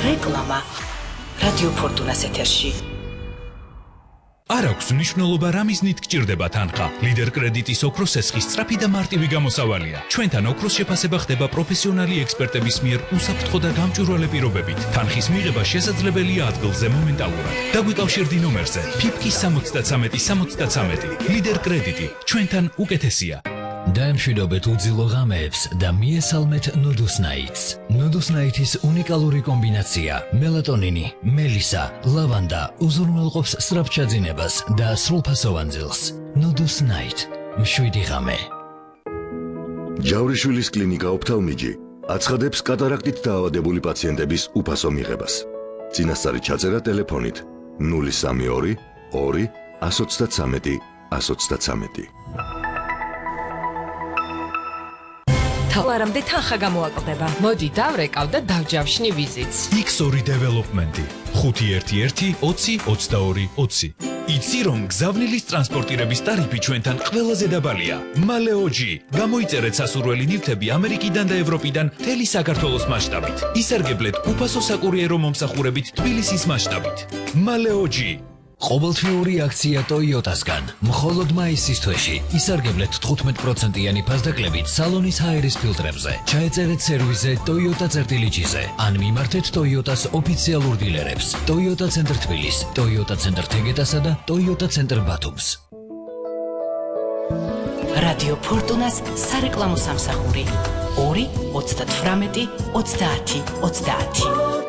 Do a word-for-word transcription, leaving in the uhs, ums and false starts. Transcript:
რეკლამა რადიო ფორტუნას ეთერში. არ აქვს მნიშვნელობა რა მიზნით გჭირდება თანხა. ლიდერ კრედიტის ოქროს ესხის სწრაფი და მარტივი გამოსავალია. ჩვენთან ოქროს შეფასება ხდება პროფესიონალი ექსპერტების მიერ უსაფრთხო და გამჭვირვალე პირობებით. თანხის მიღება შესაძლებელია ადგილზე მომენტალურად. დაგვიკავშირდი ნომერზე ფიფკი სამოცდათრამეტი სამოცდათრამეტი. ლიდერ კრედიტი ჩვენთან უკეთესია. დაემშვიდობეთ უძილო ღამეებს და მიესალმეთ ნუდუსნაიტს. ნუდუსნაიტის უნიკალური კომბინაცია მელატონინი, მელისა, ლავანდა უზრუნველყოფს სწრაფ ჩაძინებას და სრულფასოვან ძილს. ნუდუსნაიტ, მშვიდი ღამე. ჯავრიშვილის კლინიკა ოფთალმიჯი აცხადებს კატარაქტით დაავადებული პაციენტების უფასო მიღებას. წინასწარი ჩაწერა ტელეფონით ნული სამი ორი ორი ათს ოცდათრამეტი ათს ოცდათრამეტი. თალარამდე თანხა გამოაკლდება. მოდი დავრეკავ და დავჯავშნი ვიზიტს. იქს ორი დეველოპმენტი ხუთი ერთი ერთი ოცი ოცდაორი ოცი. იცი რომ გზავნილის ტრანსპორტირების ტარიფი ჩვენთან ყველაზე დაბალია. მალეოჯი გამოიწერეთ სასურველი ნივთები ამერიკიდან და ევროპიდან მთელი საქართველოს მასშტაბით. ისარგებლეთ უფასო საკურიერო მომსახურებით თბილისის მასშტაბით. მალეოჯი ყოველთვიური აქცია ტოიოტასგან. მხოლოდ მაისის თვეში ისარგებლეთ თხუთმეტ პროცენტიანი ფასდაკლებით სალონის ჰაერის ფილტრებზე. ჩაეწერეთ სერვიზზე ტოიოტა წერტილიჯიზე ან მიმართეთ ტოიოტას ოფიციალურ დილერებს. ტოიოტა ცენტრ თბილის, ტოიოტა ცენტრ თეგეტასა და ტოიოტა ცენტრ ბათუმს. რადიო ფორტუნას სარეკლამო სამსახური ორი ოცდათვრამეტი ოცდაათი ოცდაათი.